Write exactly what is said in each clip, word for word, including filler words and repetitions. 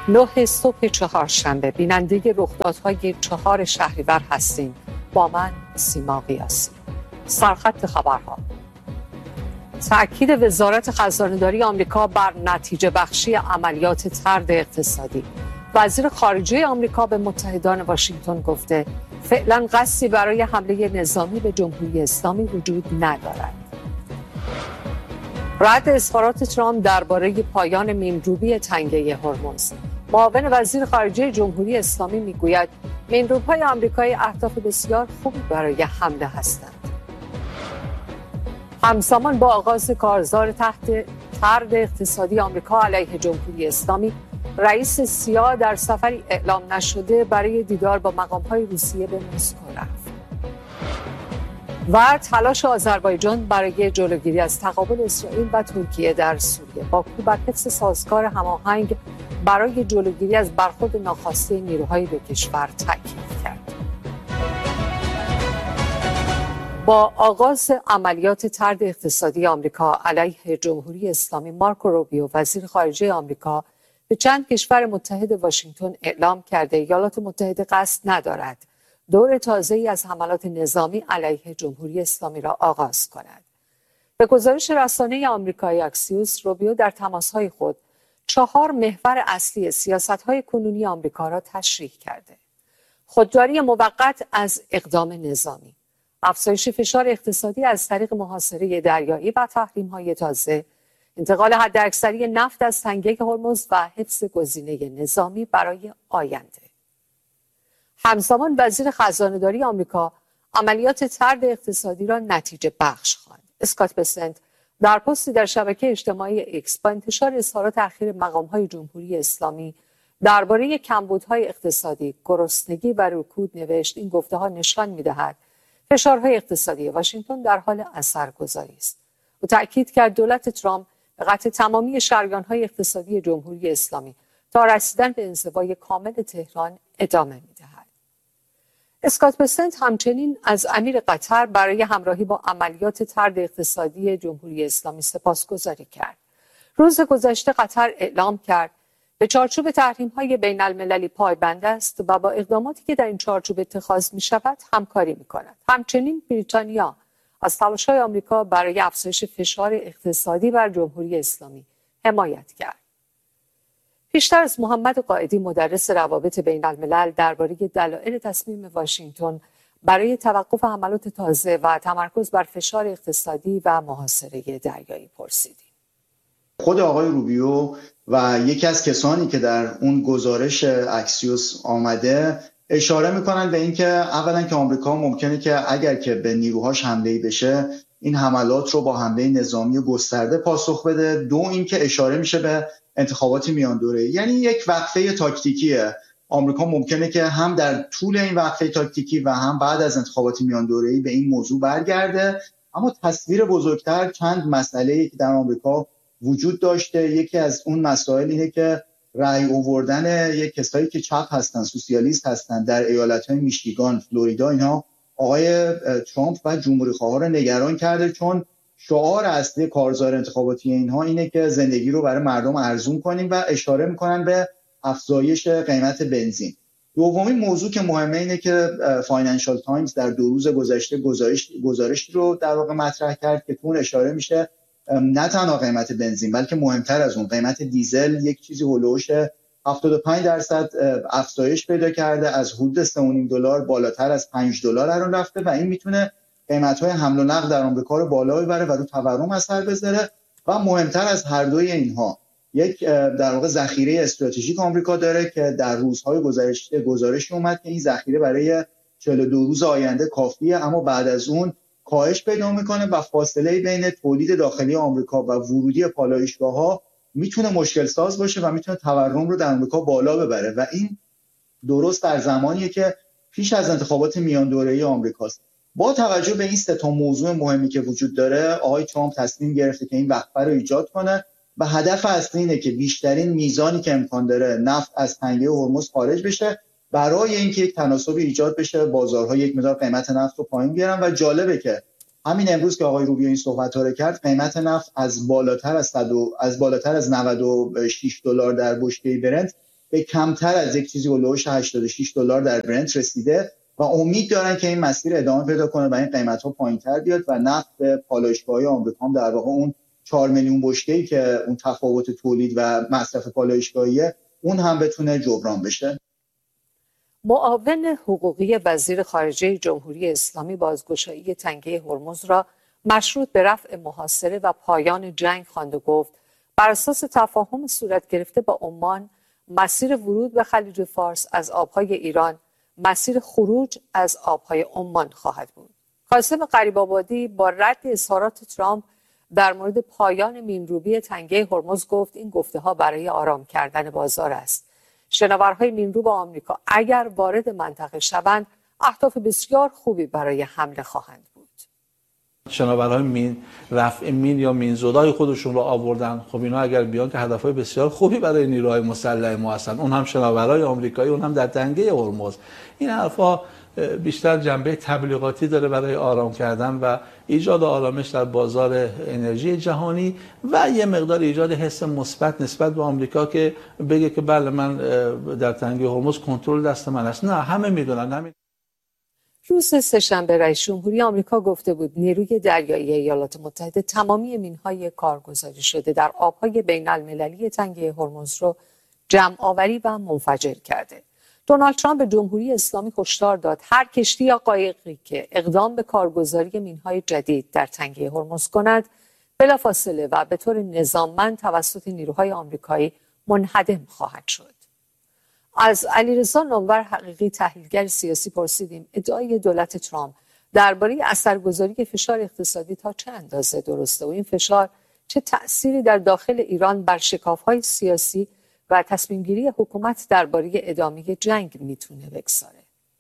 نه صبح چهارشنبه بیننده رخدادهای چهار شهریور هستیم. با من سیما قیاسی. سرخط خبرها: تأکید وزارت خزانه‌داری آمریکا بر نتیجه بخشی عملیات طرد اقتصادی. وزیر خارجه آمریکا به متحدان واشنگتن گفته فعلا قصدی برای حمله نظامی به جمهوری اسلامی وجود ندارد. رد اظهارات ترامپ درباره پایان میمروبی تنگه هرمز. معاون وزیر خارجه جمهوری اسلامی میگوید میمروب‌های آمریکایی اهداف بسیار خوبی برای حمله هستند. همزمان با آغاز کارزار تحت طرد اقتصادی آمریکا علیه جمهوری اسلامی، رئیس سیا در سفری اعلام نشده برای دیدار با مقام‌های روسیه به مسکو رفت. و تلاش آذربایجان برای جلوگیری از تقابل اسرائیل و ترکیه در سوریه. باکو بر حفظ سازگار هماهنگ برای جلوگیری از برخورد ناخواسته نیروهای به کشور تاکید کرد. با آغاز عملیات طرد اقتصادی آمریکا علیه جمهوری اسلامی، مارکو روبیو وزیر خارجه آمریکا به چند کشور متحد واشنگتن اعلام کرده ایالات متحده قصد ندارد دور تازه‌ای از حملات نظامی علیه جمهوری اسلامی را آغاز کند. به گزارش رسانه آمریکایی اکسیوس، روبیو در تماس‌های خود چهار محور اصلی سیاست‌های کنونی آمریکا را تشریح کرده: خودداری موقت از اقدام نظامی، افزایش فشار اقتصادی از طریق محاصره دریایی و تحریم‌های تازه، انتقال حداکثری نفت از تنگه هرمز و حفظ گزینه نظامی برای آینده. همزمان وزیر خزانه‌داری آمریکا عملیات طرد اقتصادی را نتیجه بخش خواند. اسکات بسنت در پستی در شبکه اجتماعی ایکس با انتشار اظهارات اخیر مقام‌های جمهوری اسلامی درباره کمبودهای اقتصادی، گرسنگی و رکود نوشت این گفته‌ها نشان می‌دهد فشارهای اقتصادی واشنگتن در حال اثرگذاری است. او تأکید کرد دولت ترامپ به قطع تمامی شریان‌های اقتصادی جمهوری اسلامی تا رسیدن به انزوای کامل تهران ادامه می‌دهد. اسکات بسنت همچنین از امیر قطر برای همراهی با عملیات طرد اقتصادی جمهوری اسلامی سپاسگزاری کرد. روز گذشته قطر اعلام کرد به چارچوب تحریم‌های بین‌المللی پایبند است و با اقداماتی که در این چارچوب اتخاذ می‌شود همکاری می‌کند. همچنین بریتانیا از تلاش‌های آمریکا برای افزایش فشار اقتصادی بر جمهوری اسلامی حمایت کرد. پیشتر از محمد قائدی مدرس روابط بین الملل درباره دلایل تصمیم واشنگتن برای توقف حملات تازه و تمرکز بر فشار اقتصادی و محاصره دریایی پرسیدیم. خود آقای روبیو و یکی از کسانی که در اون گزارش اکسیوس آمده اشاره میکنن به اینکه اولا که آمریکا ممکنه که اگر که به نیروهاش حمله‌ای بشه این حملات رو با حمله نظامی گسترده پاسخ بده. دو اینکه اشاره میشه به انتخابات میان دوره، یعنی یک وقفه تاکتیکیه. آمریکا ممکنه که هم در طول این وقفه تاکتیکی و هم بعد از انتخابات میان دوره‌ای به این موضوع برگرده. اما تصویر بزرگتر چند مسئله‌ای که در آمریکا وجود داشته، یکی از اون مسائل اینه که رأی آوردن یک کسایی که چپ هستن، سوسیالیست هستن در ایالت‌های میشیگان، فلوریدا، اینها آقای ترامپ و جمهوری‌خواها رو نگران کرده، چون شعار اصلی کارزار انتخاباتی اینها اینه که زندگی رو برای مردم ارزون کنیم و اشاره میکنن به افزایش قیمت بنزین. دومین موضوع که مهمه اینه که فاینانشال تایمز در دو روز گذشته گزارش گزارشی رو در واقع مطرح کرد که اون اشاره میشه نه تنها قیمت بنزین بلکه مهمتر از اون قیمت دیزل یک چیزی هولوش هفتاد و پنج درصد افزایش پیدا کرده، از حدود سه و نیم دلار بالاتر از پنج دلار الان رفته و این میتونه قیمت‌های حمل و نقل در آمریکا رو بالا ببره و رو تورم اثر بذاره. و مهمتر از هر دوی اینها یک در واقع ذخیره استراتژیک آمریکا داره که در روزهای گذشته گزارش اومد که این ذخیره برای چهل و دو روز آینده کافیه، اما بعد از اون کاهش پیدا میکنه و فاصله بین تولید داخلی آمریکا و ورودی پالایشگاه‌ها میتونه مشکل ساز باشه و میتونه تورم رو در آمریکا بالا ببره و این درست در زمانیه که پیش از انتخابات میان دوره‌ای آمریکاست. با توجه به این سه تا موضوع مهمی که وجود داره، آقای ترامپ تصمیم گرفته که این وقفه رو ایجاد کنه و هدف اصلی اینه که بیشترین میزانی که امکان داره نفت از تنگه هرمز خارج بشه برای اینکه یک تناسب ایجاد بشه، بازارها یک مقدار قیمت نفت رو پایین بیارن. و جالبه که همین امروز که آقای روبیو این صحبت‌ها رو کرد، قیمت نفت از بالاتر از صد از بالاتر از نود و شش دلار در بشکه برنت به کمتر از یک چیزی هولوش هشتاد و شش دلار در برنت رسیده و امید دارن که این مسیر ادامه پیدا کنه و این قیمت‌ها پایین‌تر بیاد و نفت پالایشگاه‌های آمریکا هم در واقع اون چهار میلیون بشکه‌ای که اون تفاوت تولید و مصرف پالایشگاهیه اون هم بتونه جبران بشه. معاون حقوقی وزیر خارجه جمهوری اسلامی بازگشایی تنگه هرمز را مشروط به رفع محاصره و پایان جنگ خواند و گفت بر اساس تفاهم صورت گرفته با عمان، مسیر ورود به خلیج فارس از آبهای ایران مسیر خروج از آبهای عمان خواهد بود. قاسم غریب‌آبادی با رد اظهارات ترامپ در مورد پایان میانروبی تنگه هرمز گفت این گفته‌ها برای آرام کردن بازار است. شناورهای میانرو با آمریکا اگر وارد منطقه شوند اهداف بسیار خوبی برای حمله خواهند بود. شناورهای مین رفع مین یا مینزودای خودشون رو آوردن. خب اینا اگر بیان که هدفهای بسیار خوبی برای نیروهای مسلح ما هستن، اون هم شناورهای آمریکایی، اون هم در تنگه هرمز. این حرفا بیشتر جنبه تبلیغاتی داره برای آرام کردن و ایجاد آرامش در بازار انرژی جهانی و یه مقدار ایجاد حس مثبت نسبت به آمریکا که بگه که بله من در تنگه هرمز کنترل دست من است. نه، همه میدونن. همین روز سه‌شنبه رئیس جمهوری آمریکا گفته بود نیروی دریایی ایالات متحده تمامی مین‌های کارگزاری شده در آب‌های بین‌المللی تنگه هرمز رو جمع آوری و منفجر کرده. دونالد ترامپ به جمهوری اسلامی هشدار داد هر کشتی یا قایقی که اقدام به کارگزاری مین‌های جدید در تنگه هرمز کند بلافاصله و به طور نظاممند توسط نیروهای آمریکایی منهدم خواهد شد. از علیرضا نامور حقیقی تحلیلگر سیاسی پرسیدیم ادعای دولت ترامپ درباره اثرگذاری فشار اقتصادی تا چه اندازه درسته و این فشار چه تأثیری در داخل ایران بر شکاف‌های سیاسی و تصمیم گیری حکومت درباره ادامه جنگ میتونه بگذاره.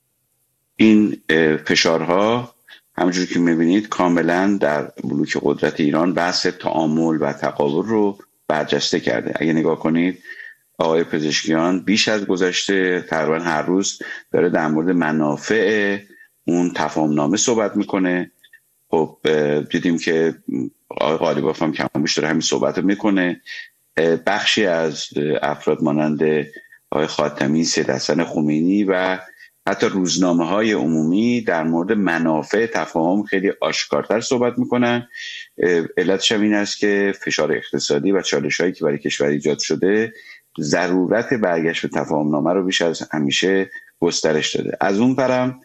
این فشارها همونجور که میبینید کاملا در بلوک قدرت ایران بحث تعامل و تقابل رو برجسته کرده. اگه نگاه کنید آقای پزشکیان بیش از گذشته تقریبا هر روز داره در مورد منافع اون تفاهمنامه صحبت میکنه. خب دیدیم که آقای غالیباف هم کمابیش داره همین صحبت رو میکنه. بخشی از افراد مانند آقای خاتمی، سید حسن خمینی و حتی روزنامه های عمومی در مورد منافع تفاهم خیلی آشکارتر صحبت میکنن. علتش هم این است که فشار اقتصادی و چالش هایی که برای کشور ایجاد شده ضرورت برگشت به تفاهم نامه رو بیش از همیشه گسترش داده. از اون پرم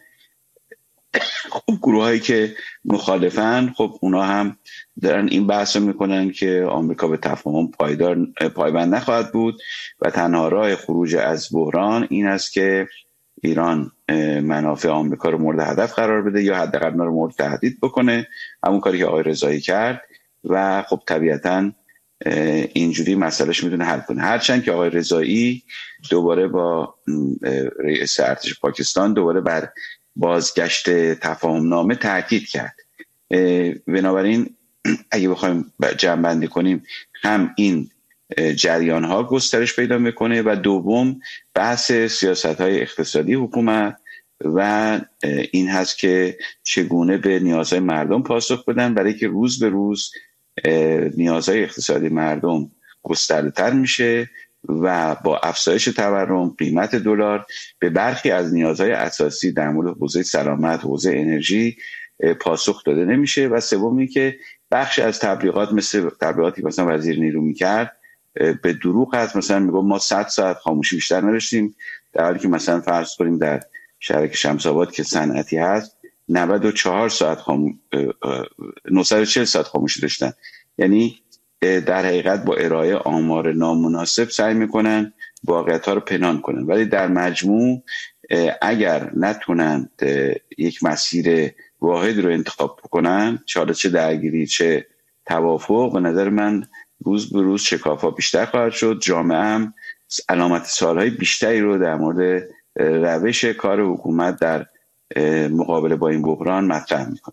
خب گروه هایی که مخالفن خب اونا هم دارن این بحث رو میکنن که آمریکا به تفاهم پایدار پایبند نخواهد بود و تنها راه خروج از بحران این است که ایران منافع آمریکا رو مورد هدف قرار بده یا حداقل اونا رو مورد تهدید بکنه، همون کاری که آقای رضایی کرد و خب طبیعتاً اینجوری مسئلهش میتونه حل کنه. هرچند که آقای رضایی دوباره با رئیس ارتش پاکستان دوباره بر بازگشت تفاهم نامه تاکید کرد. بنابراین اگه بخوایم جمع بندی کنیم هم این جریان ها گسترش پیدا میکنه و دوم بحث سیاست های اقتصادی حکومت و این هست که چگونه به نیازهای مردم پاسخ بدن، برای که روز به روز نیازهای اقتصادی مردم گسترده‌تر میشه و با افزایش تورم قیمت دلار به برخی از نیازهای اساسی در مورد حوزه سلامت، حوزه انرژی پاسخ داده نمیشه. و سومی که بخش از تبلیغات مثل تبلیغاتی مثلا وزیر نیرو میکرد به دروغ هست، مثلا میگم ما صد ساعت خاموشی بیشتر نداشتیم، در حالی که مثلا فرض کنیم در شهر شمس‌آباد که صنعتی هست نود و چهار ساعت خام... نهصد و چهل ساعت خاموشی داشتن. یعنی در حقیقت با ارائه آمار نامناسب سعی میکنن واقعیت ها رو پنهان کنن، ولی در مجموع اگر نتونن یک مسیر واحد رو انتخاب کنن، چه چه درگیری چه توافق، به نظر من روز به روز شکاف‌ها بیشتر خواهد شد. جامعه هم علامت سوال‌های بیشتری رو در مورد روش کار حکومت در مقابله با این بحران مطرح میکنه.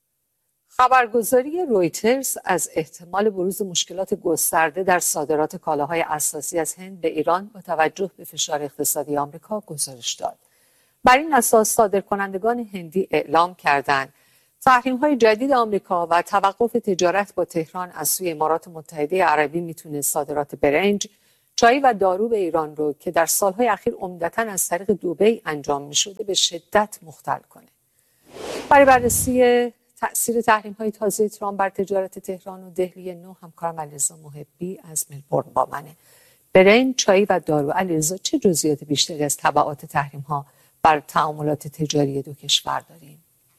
خبرگزاری رویترز از احتمال بروز مشکلات گسترده در صادرات کالاهای اساسی از هند به ایران با توجه به فشار اقتصادی آمریکا گزارش داد. بر این اساس صادرکنندگان هندی اعلام کردند تحریم‌های جدید آمریکا و توقف تجارت با تهران از سوی امارات متحده عربی میتونه صادرات برنج، چای و دارو به ایران رو که در سالهای اخیر عمدتاً از طریق دبی انجام می شده به شدت مختل کنه. برای بررسی تأثیر تحریم‌های تازه ترامپ بر تجارت تهران و دهلی نو همکارم علیرضا محبی از ملبورن با منه. برنج، چای و دارو، علیرضا چه جزئیات بیشتری از تبعات تحریم‌ها بر تعاملات تجاری دو کشور داریم؟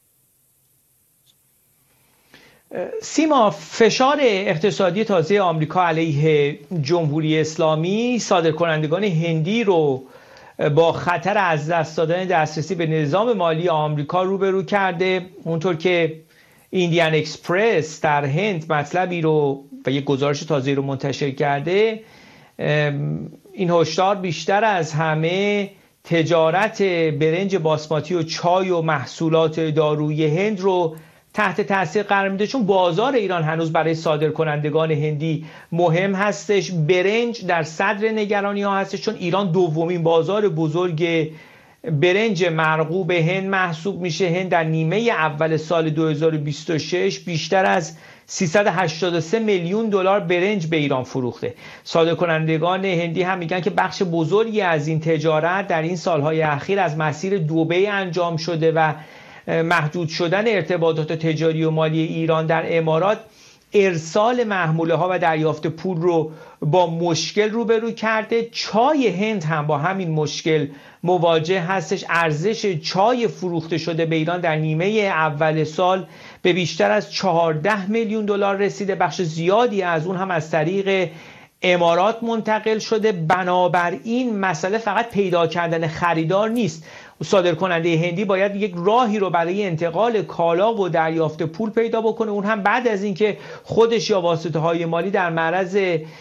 سیما، فشار اقتصادی تازه آمریکا علیه جمهوری اسلامی صادرکنندگان هندی رو با خطر از دست دادن دسترسی به نظام مالی آمریکا روبرو کرده. اونطور که ایندیان اکسپرس در هند مطلبی رو و یک گزارش تازه رو منتشر کرده، این هشدار بیشتر از همه تجارت برنج باسماتی و چای و محصولات دارویی هند رو تحت تاثیر قرار میده، چون بازار ایران هنوز برای صادرکنندگان هندی مهم هستش. برنج در صدر نگرانی ها هستش، چون ایران دومین بازار بزرگ برنج مرغوب هند محسوب میشه. هند در نیمه اول سال دو هزار و بیست و شش بیشتر از سیصد و هشتاد و سه میلیون دلار برنج به ایران فروخته. صادرکنندگان هندی هم میگن که بخش بزرگی از این تجارت در این سالهای اخیر از مسیر دبی انجام شده و محدود شدن ارتباطات تجاری و مالی ایران در امارات ارسال محموله ها و دریافت پول رو با مشکل روبرو کرده. چای هند هم با همین مشکل مواجه هستش. ارزش چای فروخته شده به ایران در نیمه اول سال به بیشتر از چهارده میلیون دلار رسیده. بخش زیادی از اون هم از طریق امارات منتقل شده. بنابراین مسئله فقط پیدا کردن خریدار نیست. صادرکننده هندی باید یک راهی رو برای انتقال کالا و دریافت پول پیدا بکنه، اون هم بعد از اینکه خودش یا واسطه‌های مالی در معرض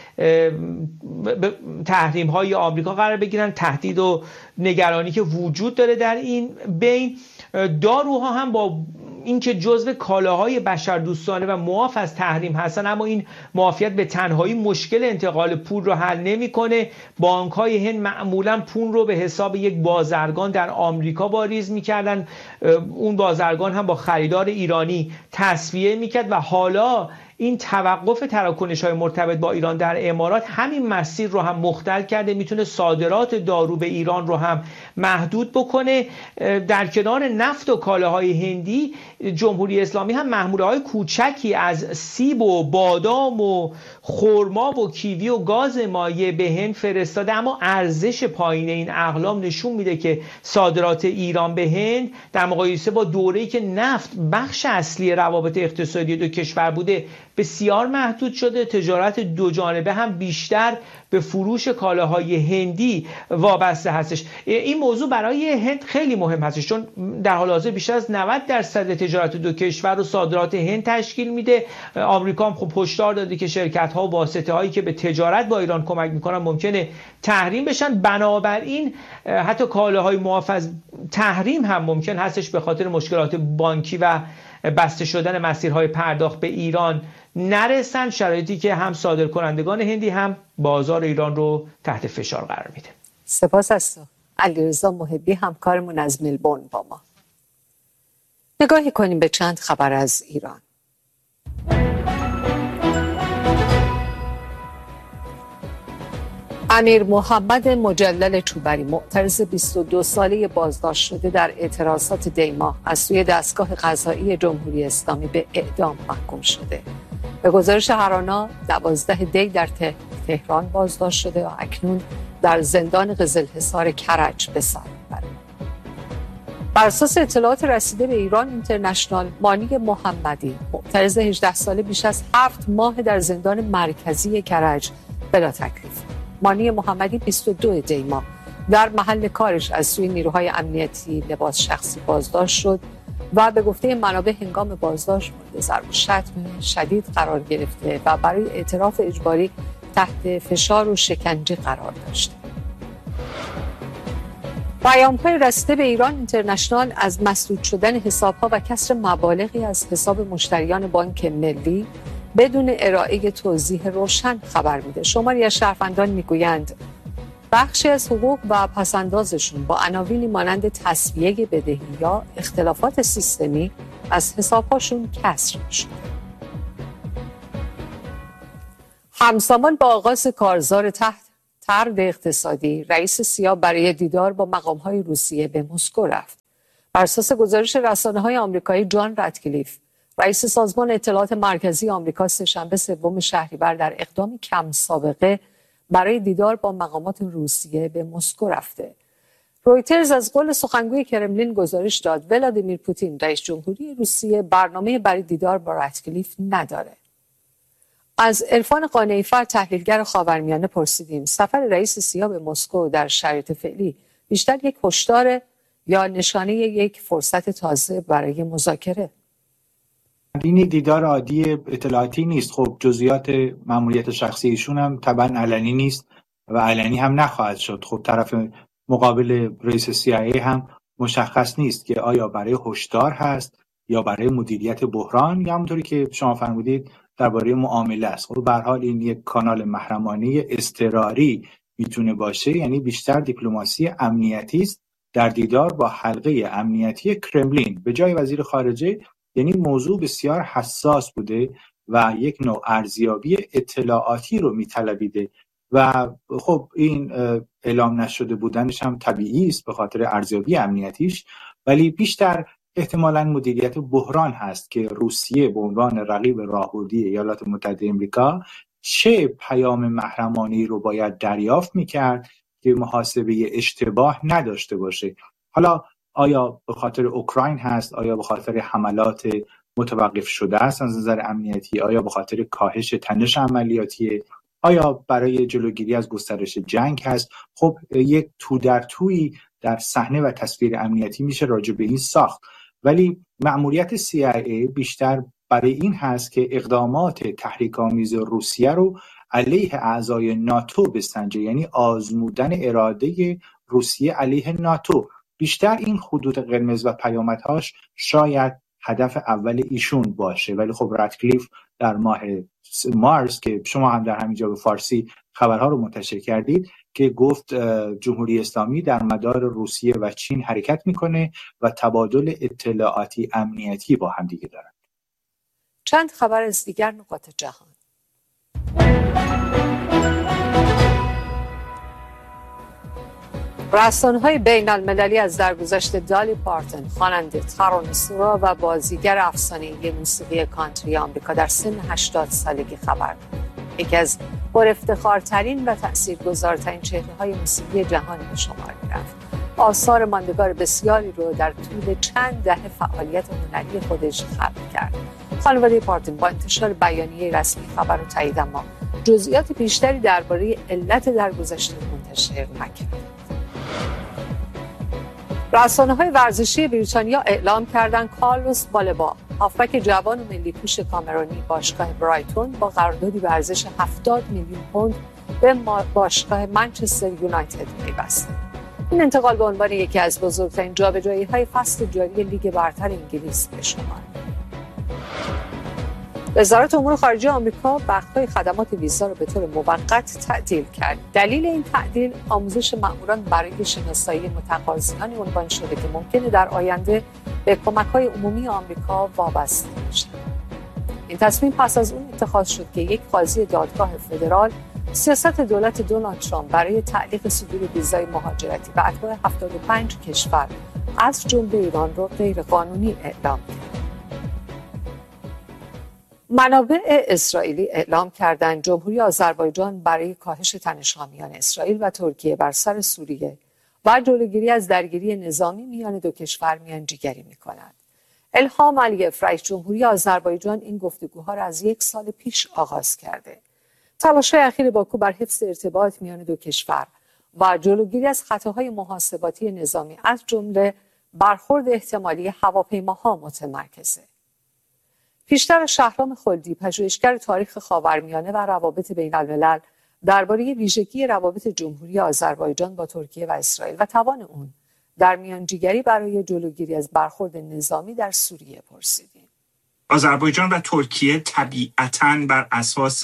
تحریم‌های آمریکا قرار بگیرن. تهدید و نگرانی که وجود داره در این بین. داروها هم با اینکه جزو کالاهای بشردوستانه و معاف از تحریم هستن، اما این معافیت به تنهایی مشکل انتقال پول رو حل نمی‌کنه. بانک‌های هند معمولاً پول رو به حساب یک بازرگان در آمریکا واریز می‌کردن. اون بازرگان هم با خریدار ایرانی تسویه می‌کرد و حالا این توقف تراکنش‌های مرتبط با ایران در امارات همین مسیر رو هم مختل کرده، میتونه صادرات دارو به ایران رو هم محدود بکنه. در کنار نفت و کالاهای هندی، جمهوری اسلامی هم محموله‌های کوچکی از سیب و بادام و خرما و کیوی و گاز مایع به هند فرستاده، اما ارزش پایین این اقلام نشون میده که صادرات ایران به هند در مقایسه با دوره‌ای که نفت بخش اصلی روابط اقتصادی دو کشور بوده بسیار محدود شده. تجارت دو جانبه هم بیشتر به فروش کالاهای هندی وابسته هستش. این موضوع برای هند خیلی مهم هستش، چون در حال حاضر بیشتر از نود درصد تجارت دو کشور رو صادرات هند تشکیل میده. آمریکا هم خب هشدار داده که شرکت ها و واسطه هایی که به تجارت با ایران کمک میکنن ممکنه تحریم بشن. بنابراین حتی کالاهای معاف از تحریم هم ممکن هستش به خاطر مشکلات بانکی و بسته شدن مسیرهای پرداخت به ایران نرسن، شرایطی که هم صادرکنندگان هندی هم بازار ایران رو تحت فشار قرار میده. سپاس از تو علیرضا محبی، همکارمون از ملبورن با ما. نگاهی کنیم به چند خبر از ایران. امیر محمد مجلل چوبری، معترض بیست و دو ساله بازداشت شده در اعتراضات دی‌ماه، از سوی دستگاه قضایی جمهوری اسلامی به اعدام محکوم شده. به گزارش هرانا، دوازده دی در تهران بازداشت شده و اکنون در زندان قزلحصار کرج به سر می‌برد. بر اساس اطلاعات رسیده به ایران اینترنشنال، مانی محمدی، معترض هجده ساله، بیش از هفت ماه در زندان مرکزی کرج بلا تکلیف. مانی محمدی بیست و دو دی ماه در محل کارش از سوی نیروهای امنیتی لباس شخصی بازداشت شد و به گفته منابع هنگام بازداشت مورد ضرب و شتم شدید قرار گرفته و برای اعتراف اجباری تحت فشار و شکنجه قرار داشته. پیام‌های رسیده به ایران اینترنشنال از مسدود شدن حساب‌ها و کسر مبالغی از حساب مشتریان بانک ملی بدون ارائه توضیح روشن خبر میده. شماری از شهروندان میگویند بخشی از حقوق و پسندازشون با عناوینی مانند تسویه بدهی یا اختلافات سیستمی از حساب‌هاشون کسر شده. همزمان با آغاز کارزار تحت طرد اقتصادی، رئیس سیا برای دیدار با مقام‌های روسیه به مسکو رفت. بر اساس گزارش رسانه‌های آمریکایی، جان راتکلیف، رئیس سازمان اطلاعات مرکزی آمریکا، سه‌شنبه سوم شهریور در اقدامی کم سابقه برای دیدار با مقامات روسیه به مسکو رفته. رویترز از قول سخنگوی کرملین گزارش داد ولادیمیر پوتین، رئیس جمهوری روسیه، برنامه برای دیدار با راتکلیف نداره. از عرفان قانعی‌فر، تحلیلگر خاورمیانه، پرسیدیم سفر رئیس سیا به مسکو در شرایط فعلی بیشتر یک هشدار یا نشانه یک فرصت تازه برای مذاکره؟ این دیدار عادی اطلاعاتی نیست. خب جزئیات ماموریت شخصی ایشون هم طبعا علنی نیست و علنی هم نخواهد شد. خب طرف مقابل رئیس سی آی ای هم مشخص نیست که آیا برای هشدار هست یا برای مدیریت بحران یا همونطوری که شما فرمودید درباره معامله است. خب به هر حال این یک کانال محرمانه اضطراری میتونه باشه، یعنی بیشتر دیپلماسی امنیتی است در دیدار با حلقه امنیتی کرملین به جای وزیر خارجه. یعنی موضوع بسیار حساس بوده و یک نوع ارزیابی اطلاعاتی رو میطلبیده و خب این اعلام نشده بودنش هم طبیعی است به خاطر ارزیابی امنیتیش، ولی بیشتر احتمالاً مدیریت بحران هست که روسیه به عنوان رقیب راهبردی ایالات متحده آمریکا چه پیام محرمانه‌ای رو باید دریافت می‌کرد که محاسبه اشتباه نداشته باشه. حالا آیا به خاطر اوکراین هست، آیا به خاطر حملات متوقف شده است از نظر امنیتی، آیا به خاطر کاهش تنش عملیاتی، آیا برای جلوگیری از گسترش جنگ هست؟ خب یک تو در تویی در صحنه و تصویر امنیتی میشه راجع به این ساخت، ولی مأموریت سی آی ای بیشتر برای این هست که اقدامات تحریک‌آمیز روسیه رو علیه اعضای ناتو بسنجه، یعنی آزمودن اراده روسیه علیه ناتو. بیشتر این خطوط قرمز و پیامدهاش شاید هدف اول ایشون باشه، ولی خب راتکلیف در ماه مارس که شما هم در همینجا به فارسی خبرها رو منتشر کردید که گفت جمهوری اسلامی در مدار روسیه و چین حرکت میکنه و تبادل اطلاعاتی امنیتی با هم دیگه دارن. چند خبر از دیگر نقاط جهان. رسانه‌های بین المللی از درگذشت دالی پارتن، خواننده، ترانه‌سرا و بازیگر افسانه‌ای موسیقی کانتری آمریکا در سن هشتاد سالگی خبر داد. یکی از پر افتخارترین و تاثیرگذارترین چهره‌های موسیقی جهان به شمار می‌رفت. آثار ماندگار بسیاری رو در طول چند دهه فعالیت هنری خودش خلق کرد. خانواده پارتن با انتشار بیانیه رسمی خبر رو تایید، اما جزئیات بیشتری درباره علت درگذشت منتشر نکرد. رسانه‌های ورزشی بریتانیا اعلام کردند کارلوس بالبا، هافبک جوان و ملی پوش کامرونی، باشگاه برایتون با قراردادی به ارزش هفتاد میلیون پوند به باشگاه منچستر یونایتد پیوسته. این انتقال به عنوان یکی از بزرگترین جابجایی‌های فصل جاری لیگ برتر انگلیس به شمار وزارت امور خارجه آمریکا بخش‌های خدمات ویزا را به طور موقت تعطیل کرد. دلیل این تعطیل آموزش مأموران برای شناسایی متقاضیانی عنوان شده که ممکنه در آینده به کمک‌های عمومی آمریکا وابسته باشند. این تصمیم پس از اون اتخاذ شد که یک قاضی دادگاه فدرال سیاست دولت دونالد ترامپ برای تعلیق صدور ویزای مهاجرتی به اتباع هفتاد و پنج کشور از جمله ایران را غیرقانونی اعلام کرد. منابع اسرائیلی اعلام کردند جمهوری آذربایجان برای کاهش تنش‌ها اسرائیل و ترکیه بر سر سوریه و جلوگیری از درگیری نظامی میان دو کشور میانجیگری می‌کند. الهام علیف، رئیس جمهوری آذربایجان، این گفتگوها را از یک سال پیش آغاز کرده. تلاش‌های اخیر باکو بر حفظ ارتباط میان دو کشور و جلوگیری از خطاهای محاسباتی نظامی از جمله برخورد احتمالی هواپیماها متمرکزه. پیشتر شهرام خلدی، پژوهشگر تاریخ خاورمیانه و روابط بین الملل، درباره ویژگی روابط جمهوری آذربایجان با ترکیه و اسرائیل و توان اون در میانجیگری برای جلوگیری از برخورد نظامی در سوریه پرسیدیم. آذربایجان و ترکیه طبیعتاً بر اساس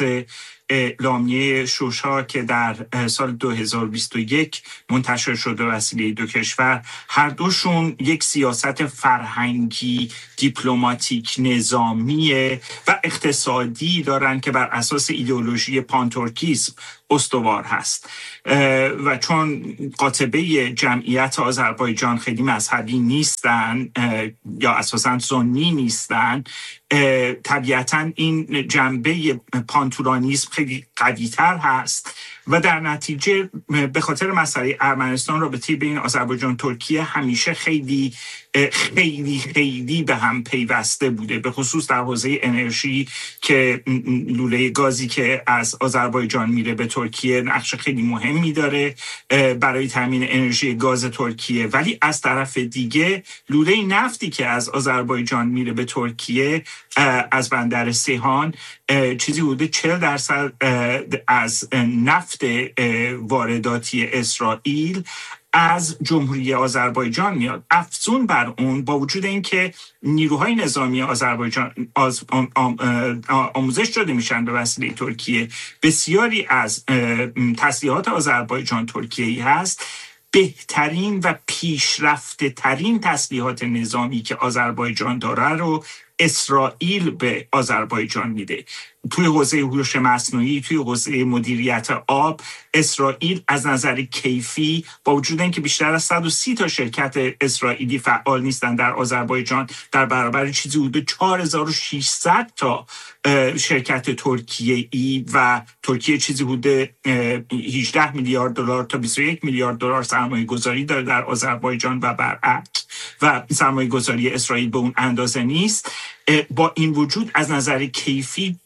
اعلامیه شوشا که در سال دو هزار و بیست و یک منتشر شده وسیله دو کشور، هر دوشون یک سیاست فرهنگی، دیپلماتیک، نظامی و اقتصادی دارن که بر اساس ایدئولوژی پانترکیسم استوار هست و چون قاطبه جمعیت آذربایجان خیلی مذهبی نیستن یا اساساً سنی نیستن، طبیعتاً این جنبه پانتورانیسم خیلی قوی‌تر هست و در نتیجه به خاطر مسئله ارمنستان رابطه بین آذربایجان ترکیه همیشه خیلی خیلی خیلی به هم پیوسته بوده، به خصوص در حوزه انرژی که لوله گازی که از آذربایجان میره به ترکیه نقش خیلی مهمی داره برای تامین انرژی گاز ترکیه. ولی از طرف دیگه لوله نفتی که از آذربایجان میره به ترکیه از بندر سیهان چیزی حدود چهل درصد از نفت وارداتی اسرائیل از جمهوری آذربایجان میاد. افزون بر اون، با وجود اینکه نیروهای نظامی آذربایجان آز آم آم آموزش داده میشن به وسیله ترکیه، بسیاری از تسلیحات آذربایجان ترکیه‌ای هست. بهترین و پیشرفته ترین تسلیحات نظامی که آذربایجان داره رو اسرائیل به آذربایجان میده. توی حوزه هوش مصنوعی، توی حوزه مدیریت آب، اسرائیل از نظر کیفی با وجود اینکه بیشتر از صد و سی تا شرکت اسرائیلی فعال نیستن در آذربایجان، در برابر چیزی حدود چهار هزار و ششصد تا شرکت ترکیه‌ای و ترکیه چیزی حدود هجده میلیارد دلار تا بیست و یک میلیارد دلار سرمایه گذاری داره در آذربایجان و برعکس، و سرمایه گذاری اسرائیل به اون اندازه نیست. با این وجود از نظر کیفی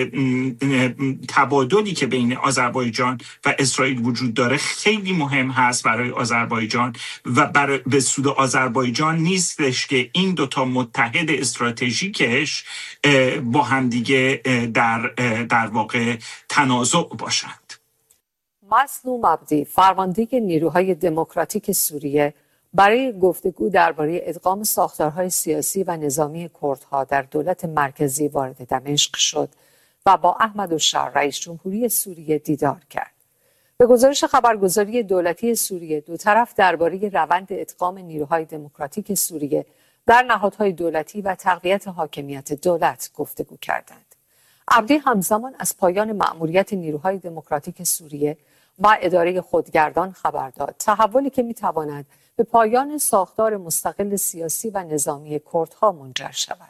تبادلی که بین آذربایجان و اسرائیل وجود داره خیلی مهم هست برای آذربایجان و برای به سود آذربایجان نیستش که این دوتا متحد استراتژیکش با همدیگه در در واقع تنازع باشند. مظلوم عبدی، فرمانده نیروهای دموکراتیک سوریه، برای گفتگو درباره ادغام ساختارهای سیاسی و نظامی کردها در دولت مرکزی وارد دمشق شد و با احمد الشر رئیس جمهوری سوریه دیدار کرد. به گزارش خبرگزاری دولتی سوریه، دو طرف درباره روند ادغام نیروهای دموکراتیک سوریه در نهادهای دولتی و تقویت حاکمیت دولت گفتگو کردند. عبدی همزمان از پایان مأموریت نیروهای دموکراتیک سوریه و اداره خودگردان خبر داد، تحولی که می‌تواند به پایان ساختار مستقل سیاسی و نظامی کردها منجر شود.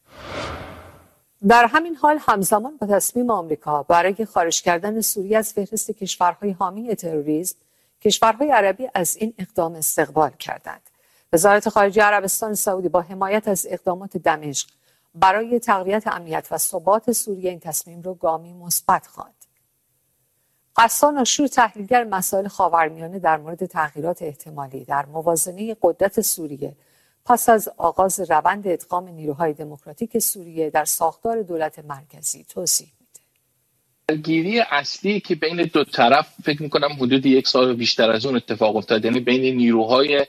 در همین حال همزمان با تصمیم آمریکا برای خارج کردن سوریه از فهرست کشورهای حامی تروریسم، کشورهای عربی از این اقدام استقبال کردند. وزارت خارجه عربستان سعودی با حمایت از اقدامات دمشق برای تقویت امنیت و ثبات سوریه این تصمیم را گامی مثبت خواند. غسان آشور، تحلیلگر مسائل خاورمیانه، در مورد تغییرات احتمالی در موازنه قدرت سوریه پس از آغاز روند ادغام نیروهای دموکراتیک سوریه در ساختار دولت مرکزی توضیح میده. درگیری اصلی که بین دو طرف فکر میکنم حدود یک سال و بیشتر از اون اتفاق افتاد، یعنی بین نیروهای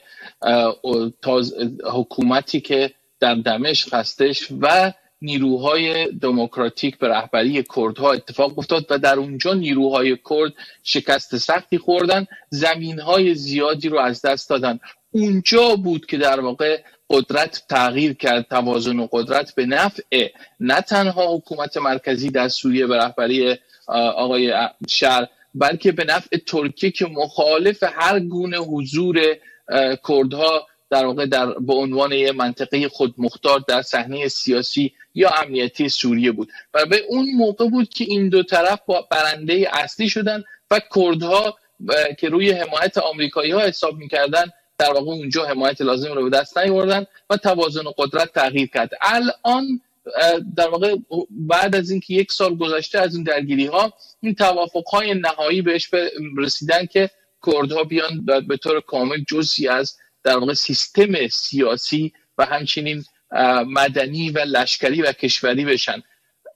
حکومتی که در دمشق هستش و نیروهای دموکراتیک به رهبری کردها اتفاق افتاد و در اونجا نیروهای کرد شکست سختی خوردن، زمینهای زیادی رو از دست دادن. اونجا بود که در واقع قدرت تغییر کرد، توازن و قدرت به نفع نه تنها حکومت مرکزی در سوریه به رهبری آقای شر، بلکه به نفع ترکیه که مخالف هر گونه حضور کردها در واقع در به عنوان یک منطقه خودمختار در صحنه سیاسی یا امنیتی سوریه بود. و به اون موقع بود که این دو طرف برنده اصلی شدن و کردها که روی حمایت آمریکایی‌ها حساب می‌کردن در واقع اونجا حمایت لازم رو به دست نیاوردن و توازن قدرت تغییر کرد. الان در واقع بعد از اینکه یک سال گذشته از این درگیری‌ها، این توافق‌های نهایی بهش رسیدن که کردها بیان به طور کامل جزئی از در واقع سیستم سیاسی و همچنین مدنی و لشکری و کشوری بشن.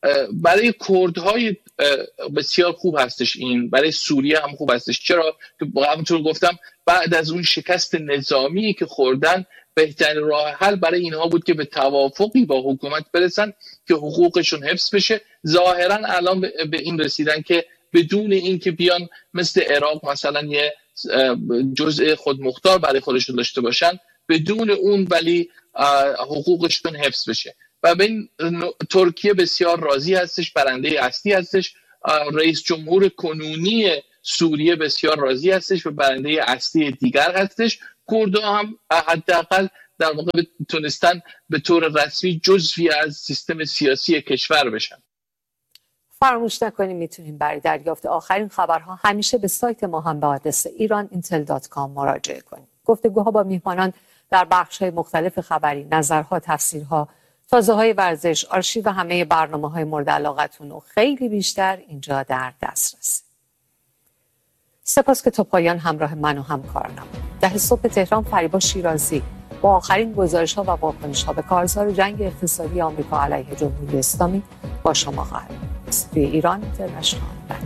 برای کردهای بسیار خوب هستش، این برای سوریه هم خوب هستش. چرا؟ که همونطور گفتم بعد از اون شکست نظامی که خوردن بهترین راه حل برای اینها بود که به توافقی با حکومت برسن که حقوقشون حفظ بشه. ظاهرا الان به این رسیدن که بدون اینکه بیان مثل عراق مثلا یه جزء خودمختار برای خودشون داشته باشن، بدون اون ولی حقوقشون حفظ بشه. و به این ترکیه بسیار راضی هستش، برنده اصلی هستش. رئیس جمهور کنونی سوریه بسیار راضی هستش و برنده اصلی دیگر هستش. کردها هم حداقل در واقع تونستن به طور رسمی جزوی از سیستم سیاسی کشور بشن. فراموش نکنیم میتونیم برای دریافت آخرین خبرها همیشه به سایت ما هم به آدرس ایران اینتل دات کام مراجعه کنیم. گفتگوها با میهمانان در بخش‌های مختلف خبری، نظرها، تفسیرها، تازه‌های ورزش، آرشیو و همه برنامه‌های مورد علاقتون و خیلی بیشتر اینجا در دسترس. سپاس که تا پایان همراه من و همکارانم. ده صبح تهران فریبا شیرازی با آخرین گزارش‌ها و واکنش‌ها به کارزار جنگ اقتصادی آمریکا علیه جمهوری اسلامی با شما خواهد بود. ایران اینترنشنال.